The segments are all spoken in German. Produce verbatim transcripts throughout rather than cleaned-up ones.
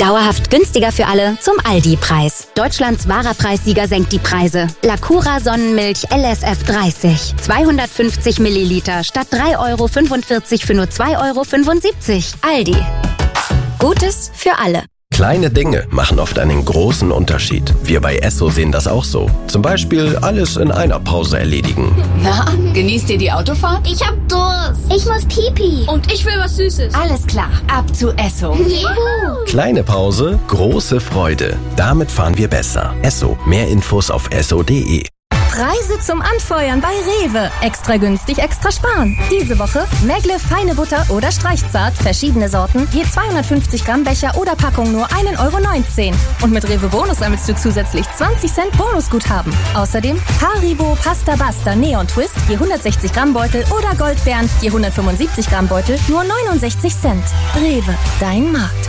Dauerhaft günstiger für alle zum Aldi-Preis. Deutschlands wahrer Preissieger senkt die Preise. Lacura Sonnenmilch L S F dreißig. zweihundertfünfzig Milliliter statt drei Euro fünfundvierzig für nur zwei Euro fünfundsiebzig. Aldi. Gutes für alle. Kleine Dinge machen oft einen großen Unterschied. Wir bei Esso sehen das auch so. Zum Beispiel alles in einer Pause erledigen. Na, genießt ihr die Autofahrt? Ich hab Durst. Ich muss Pipi. Und ich will was Süßes. Alles klar, ab zu Esso. Juhu. Kleine Pause, große Freude. Damit fahren wir besser. Esso. Mehr Infos auf esso punkt de. Preise zum Anfeuern bei Rewe. Extra günstig, extra sparen. Diese Woche Megle feine Butter oder Streichzart, verschiedene Sorten, je zweihundertfünfzig Gramm Becher oder Packung nur ein Euro neunzehn. Und mit Rewe Bonus sammelst du zusätzlich zwanzig Cent Bonusguthaben. Außerdem Haribo Pasta Basta Neon Twist, je hundertsechzig Gramm Beutel oder Goldbeeren, je hundertfünfundsiebzig Gramm Beutel, nur neunundsechzig Cent. Rewe, dein Markt.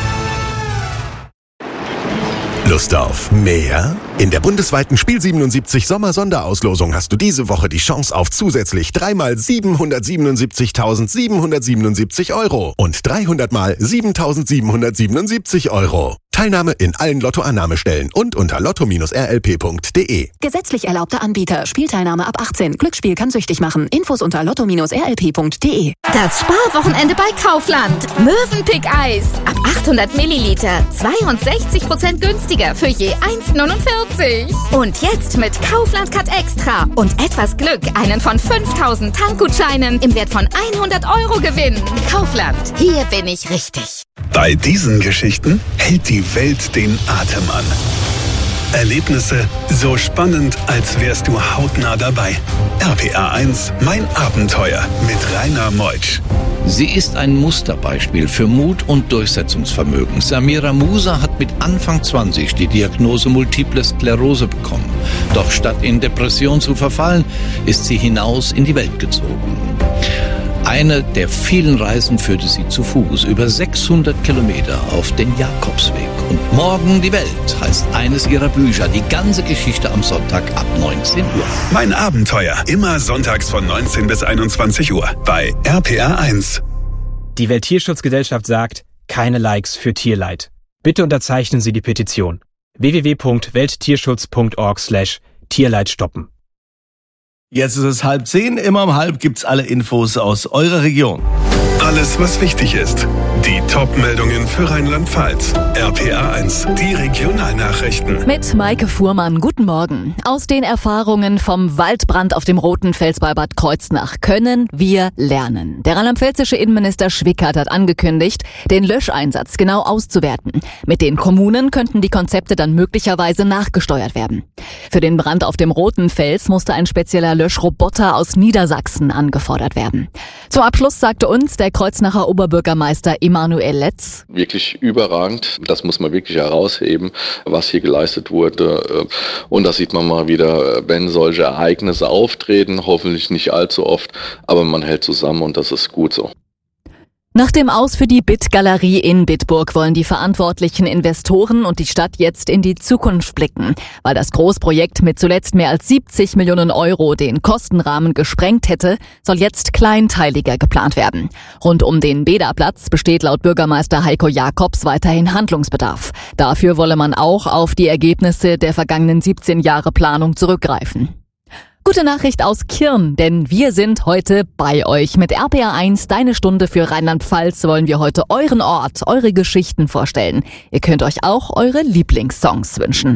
Lust auf mehr? In der bundesweiten Spiel siebenundsiebzig Sommer-Sonderauslosung hast du diese Woche die Chance auf zusätzlich dreimal siebenhundertsiebenundsiebzigtausendsiebenhundertsiebenundsiebzig Euro und dreihundert mal siebentausendsiebenhundertsiebenundsiebzig Euro. Teilnahme in allen Lottoannahmestellen und unter lotto Bindestrich r l p punkt de. Gesetzlich erlaubter Anbieter. Spielteilnahme ab achtzehn. Glücksspiel kann süchtig machen. Infos unter lotto Bindestrich r l p punkt de. Das Sparwochenende bei Kaufland. Mövenpick-Eis. Ab achthundert Milliliter. zweiundsechzig Prozent günstiger für je eins neunundvierzig. Und jetzt mit Kaufland Cut Extra. Und etwas Glück einen von fünftausend Tankgutscheinen im Wert von hundert Euro gewinnen. Kaufland. Hier bin ich richtig. Bei diesen Geschichten hält die Welt den Atem an. Erlebnisse so spannend, als wärst du hautnah dabei. R P R eins, mein Abenteuer mit Rainer Meutsch. Sie ist ein Musterbeispiel für Mut und Durchsetzungsvermögen. Samira Musa hat mit Anfang zwanzig die Diagnose Multiple Sklerose bekommen. Doch statt in Depression zu verfallen, ist sie hinaus in die Welt gezogen. Eine der vielen Reisen führte sie zu Fuß über sechshundert Kilometer auf den Jakobsweg. Und Morgen die Welt heißt eines ihrer Bücher. Die ganze Geschichte am Sonntag ab neunzehn Uhr. Mein Abenteuer. Immer sonntags von neunzehn bis einundzwanzig Uhr bei R P R eins. Die Welttierschutzgesellschaft sagt, keine Likes für Tierleid. Bitte unterzeichnen Sie die Petition. w w w punkt welttierschutz punkt org slash Tierleid stoppen. Jetzt ist es halb zehn, immer um halb gibt's alle Infos aus eurer Region. Alles, was wichtig ist. Die Top-Meldungen für Rheinland-Pfalz. R P R eins, die Regionalnachrichten. Mit Maike Fuhrmann, guten Morgen. Aus den Erfahrungen vom Waldbrand auf dem Rotenfels bei Bad Kreuznach können wir lernen. Der rheinland-pfälzische Innenminister Schwickert hat angekündigt, den Löscheinsatz genau auszuwerten. Mit den Kommunen könnten die Konzepte dann möglicherweise nachgesteuert werden. Für den Brand auf dem Rotenfels musste ein spezieller Löschroboter aus Niedersachsen angefordert werden. Zum Abschluss sagte uns der Kreuznacher Oberbürgermeister Emanuel Letz: Wirklich überragend. Das muss man wirklich herausheben, was hier geleistet wurde. Und das sieht man mal wieder, wenn solche Ereignisse auftreten, hoffentlich nicht allzu oft, aber man hält zusammen und das ist gut so. Nach dem Aus für die Bit-Galerie in Bitburg wollen die verantwortlichen Investoren und die Stadt jetzt in die Zukunft blicken. Weil das Großprojekt mit zuletzt mehr als siebzig Millionen Euro den Kostenrahmen gesprengt hätte, soll jetzt kleinteiliger geplant werden. Rund um den Beda-Platz besteht laut Bürgermeister Heiko Jakobs weiterhin Handlungsbedarf. Dafür wolle man auch auf die Ergebnisse der vergangenen siebzehn Jahre Planung zurückgreifen. Gute Nachricht aus Kirn, denn wir sind heute bei euch. Mit R P R eins, deine Stunde für Rheinland-Pfalz, wollen wir heute euren Ort, eure Geschichten vorstellen. Ihr könnt euch auch eure Lieblingssongs wünschen.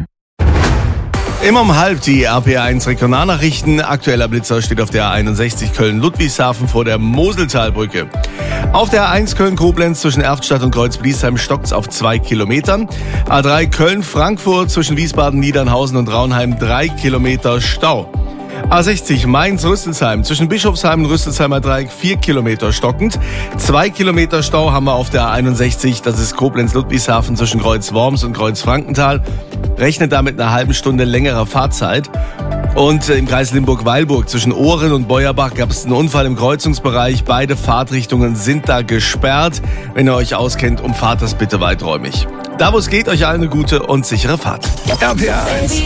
Immer um halb die R P R eins Regionalnachrichten. Aktueller Blitzer steht auf der A einundsechzig Köln-Ludwigshafen vor der Moseltalbrücke. Auf der A eins Köln-Koblenz zwischen Erftstadt und Kreuz-Bliesheim stockt's auf zwei Kilometern. A drei Köln-Frankfurt zwischen Wiesbaden, Niedernhausen und Raunheim drei Kilometer Stau. A sechzig Mainz-Rüsselsheim zwischen Bischofsheim und Rüsselsheimer Dreieck vier Kilometer stockend. zwei Kilometer Stau haben wir auf der A einundsechzig, das ist Koblenz-Ludwigshafen zwischen Kreuz-Worms und Kreuz-Frankenthal. Rechnet damit einer halben Stunde längerer Fahrzeit. Und im Kreis Limburg-Weilburg zwischen Ohren und Beuerbach gab es einen Unfall im Kreuzungsbereich. Beide Fahrtrichtungen sind da gesperrt. Wenn ihr euch auskennt, umfahrt das bitte weiträumig. Da wo es geht, euch allen eine gute und sichere Fahrt. R P R eins.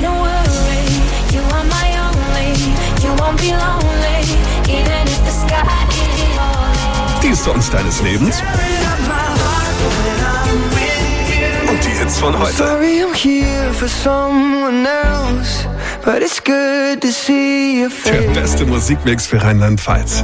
Die Songs deines Lebens? von heute. Sorry, I'm here for someone else, but it's good to see your face. Der beste Musikmix für Rheinland-Pfalz.